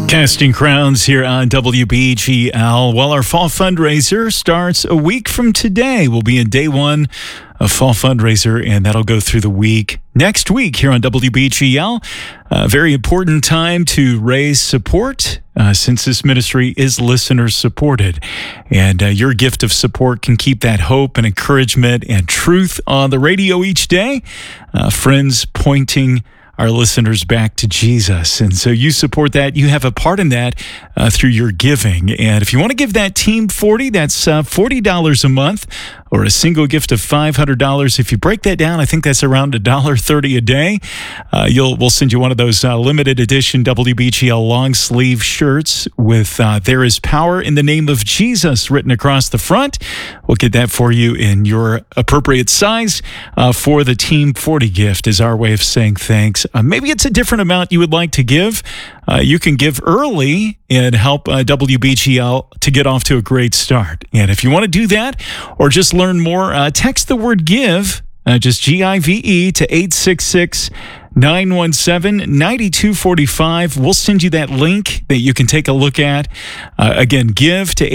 Casting crowns here on WBGL. Well, our fall fundraiser starts a week from today. We'll be in day one of fall fundraiser, and that'll go through the week. Next week here on WBGL, a very important time to raise support since this ministry is listener supported. And your gift of support can keep that hope and encouragement and truth on the radio each day. Friends pointing our listeners back to Jesus. And so you support that. You have a part in that through your giving. And if you want to give that Team 40, that's $40 a month, or a single gift of $500. If you break that down, I think that's around $1.30 a day. We'll send you one of those limited edition WBGL long sleeve shirts with "There is power in the name of Jesus" written across the front. We'll get that for you in your appropriate size for the Team 40 gift is our way of saying thanks. Maybe it's a different amount you would like to give. You can give early and help WBGL to get off to a great start. And if you want to do that or just learn more, text the word GIVE, just GIVE, to 866-917-9245. We'll send you that link that you can take a look at. Again, give to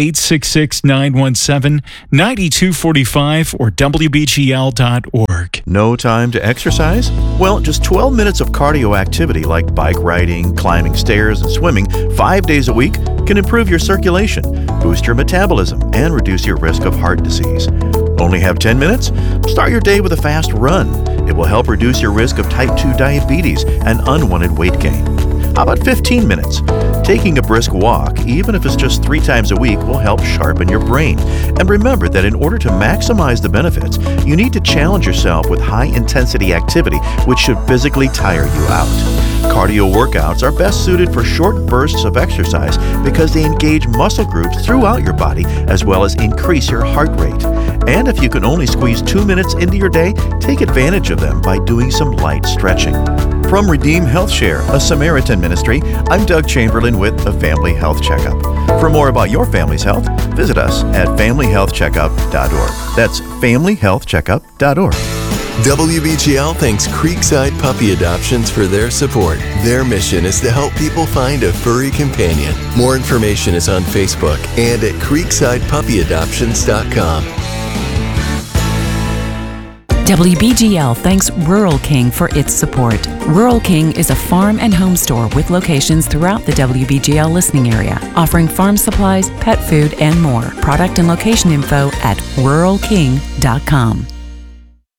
866-917-9245 or WBGL.org. No time to exercise? Well, just 12 minutes of cardio activity like bike riding, climbing stairs, and swimming 5 days a week can improve your circulation, boost your metabolism, and reduce your risk of heart disease. Only have 10 minutes? Start your day with a fast run. It will help reduce your risk of type 2 diabetes and unwanted weight gain. How about 15 minutes? Taking a brisk walk, even if it's just 3 times a week, will help sharpen your brain. And remember that in order to maximize the benefits, you need to challenge yourself with high-intensity activity, which should physically tire you out. Cardio workouts are best suited for short bursts of exercise because they engage muscle groups throughout your body as well as increase your heart rate. And if you can only squeeze 2 minutes into your day, take advantage of them by doing some light stretching. From Redeem Health Share, a Samaritan ministry, I'm Doug Chamberlain with a Family Health Checkup. For more about your family's health, visit us at familyhealthcheckup.org. That's familyhealthcheckup.org. WBGL thanks Creekside Puppy Adoptions for their support. Their mission is to help people find a furry companion. More information is on Facebook and at creeksidepuppyadoptions.com. WBGL thanks Rural King for its support. Rural King is a farm and home store with locations throughout the WBGL listening area, offering farm supplies, pet food, and more. Product and location info at ruralking.com.